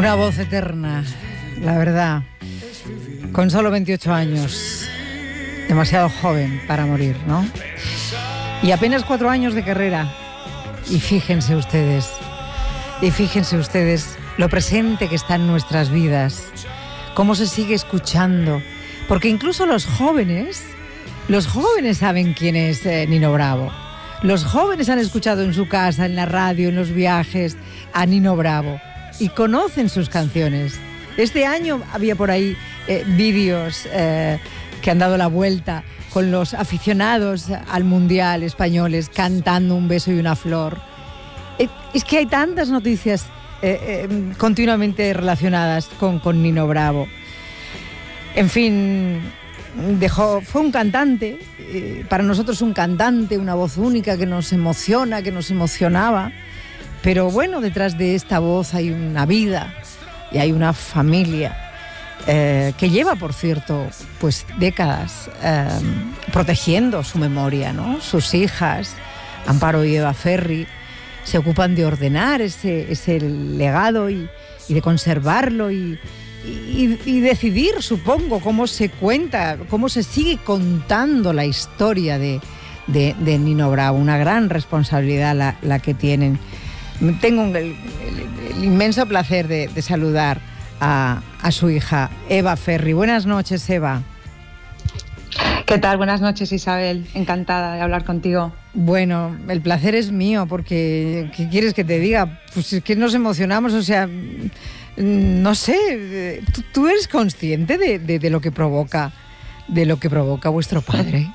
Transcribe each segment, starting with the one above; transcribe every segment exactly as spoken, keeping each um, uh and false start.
Una voz eterna, la verdad, con solo veintiocho años, demasiado joven para morir, ¿no? Y apenas cuatro años de carrera. Y fíjense ustedes, y fíjense ustedes lo presente que está en nuestras vidas, cómo se sigue escuchando, porque incluso los jóvenes, los jóvenes saben quién es eh, Nino Bravo. Los jóvenes han escuchado en su casa, en la radio, en los viajes, a Nino Bravo y conocen sus canciones. Este año había por ahí eh, vídeos eh, que han dado la vuelta con los aficionados al Mundial españoles cantando Un beso y una flor. Eh, es que hay tantas noticias eh, eh, continuamente relacionadas con, con Nino Bravo. En fin, dejó, fue un cantante, eh, para nosotros un cantante, una voz única que nos emociona, que nos emocionaba. Pero bueno, detrás de esta voz hay una vida y hay una familia eh, que lleva, por cierto, pues décadas eh, protegiendo su memoria, ¿no? Sus hijas, Amparo y Eva Ferri, se ocupan de ordenar ese, ese legado y, y de conservarlo y, y, y decidir, supongo, cómo se cuenta, cómo se sigue contando la historia de, de, de Nino Bravo. Una gran responsabilidad la, la que tienen. Tengo el, el, el inmenso placer de, de saludar a, a su hija, Eva Ferri. Buenas noches, Eva. ¿Qué tal? Buenas noches, Isabel. Encantada de hablar contigo. Bueno, el placer es mío, porque ¿qué quieres que te diga? Pues es que nos emocionamos, o sea, no sé, ¿tú, tú eres consciente de, de, de lo que provoca, de lo que provoca vuestro padre?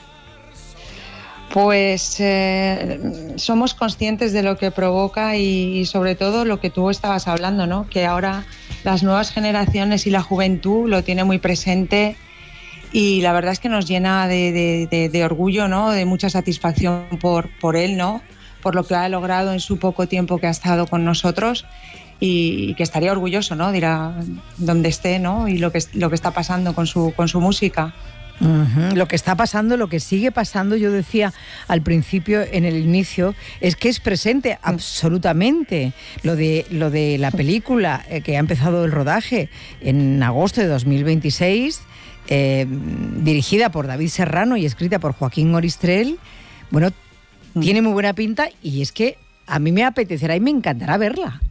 Pues eh, somos conscientes de lo que provoca y, y sobre todo lo que tú estabas hablando, ¿no? Que ahora las nuevas generaciones y la juventud lo tiene muy presente y la verdad es que nos llena de, de, de, de orgullo, ¿no? De mucha satisfacción por, por él, ¿no? Por lo que ha logrado en su poco tiempo que ha estado con nosotros y, y que estaría orgulloso, ¿no? De ir a donde esté, ¿no? Y lo que, lo que está pasando con su, con su música. Uh-huh. Lo que está pasando, lo que sigue pasando, yo decía al principio, en el inicio, es que es presente absolutamente. Lo de, lo de la película eh, que ha empezado el rodaje en agosto de dos mil veintiséis, eh, dirigida por David Serrano y escrita por Joaquín Oristrel, bueno, uh-huh. tiene muy buena pinta y es que a mí me apetecerá y me encantará verla.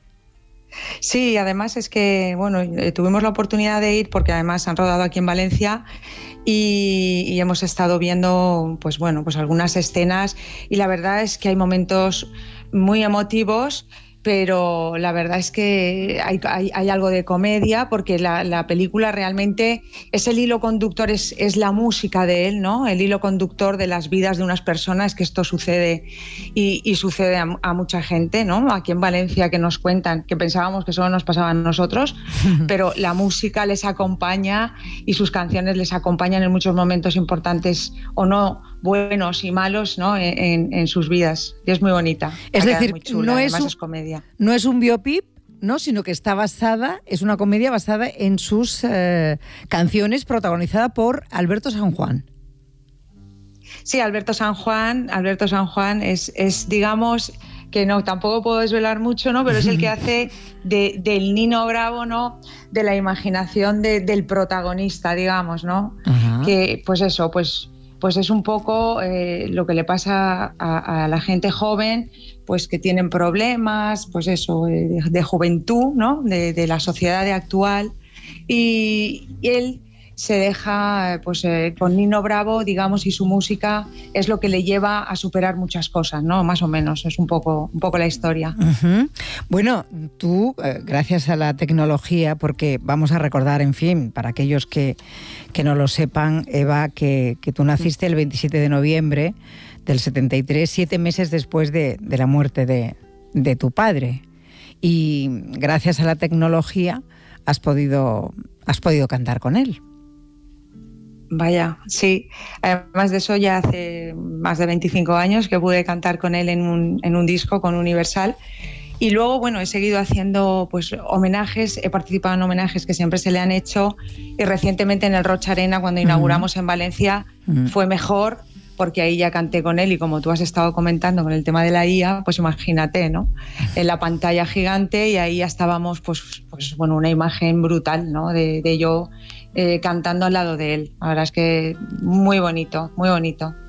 Sí, además es que, bueno, tuvimos la oportunidad de ir porque además han rodado aquí en Valencia y, y hemos estado viendo, pues bueno, pues algunas escenas y la verdad es que hay momentos muy emotivos, pero la verdad es que hay, hay, hay algo de comedia porque la, la película realmente es el hilo conductor, es, es la música de él, ¿no? El hilo conductor de las vidas de unas personas, que esto sucede y, y sucede a, a mucha gente, ¿no? Aquí en Valencia que nos cuentan, que pensábamos que solo nos pasaba a nosotros, pero la música les acompaña y sus canciones les acompañan en muchos momentos importantes o no, buenos y malos, ¿no? En, en, en sus vidas. Y es muy bonita. Es decir, muy chula, no es además un, es comedia. No es un biopic, ¿no? Sino que está basada, es una comedia basada en sus eh, canciones, protagonizada por Alberto San Juan. Sí, Alberto San Juan, Alberto San Juan es, es digamos, que no, tampoco puedo desvelar mucho, ¿no? Pero es el que hace de, del Nino Bravo, ¿no? De la imaginación de, del protagonista, digamos, ¿no? Ajá. Que, pues eso, pues, pues es un poco eh, lo que le pasa a, a la gente joven, pues que tienen problemas, pues eso, de, de juventud, ¿no? De, de la sociedad actual. Y, y él se deja, pues eh, con Nino Bravo, digamos, y su música es lo que le lleva a superar muchas cosas, ¿no? Más o menos, es un poco, un poco la historia. Uh-huh. Bueno, tú, eh, gracias a la tecnología, porque vamos a recordar, en fin, para aquellos que, que no lo sepan, Eva, que, que tú naciste el veintisiete de noviembre del setenta y tres, siete meses después de, de la muerte de, de tu padre. Y gracias a la tecnología has podido, has podido cantar con él. Vaya, sí. Además de eso, ya hace más de veinticinco años que pude cantar con él en un, en un disco con Universal. Y luego, bueno, he seguido haciendo pues homenajes, he participado en homenajes que siempre se le han hecho y recientemente en el Rocha Arena, cuando inauguramos uh-huh. en Valencia, uh-huh. fue mejor porque ahí ya canté con él y como tú has estado comentando con el tema de la I A, pues imagínate, ¿no? En la pantalla gigante y ahí ya estábamos, pues, pues bueno, una imagen brutal, ¿no? De, de yo eh, cantando al lado de él. La verdad es que muy bonito, muy bonito.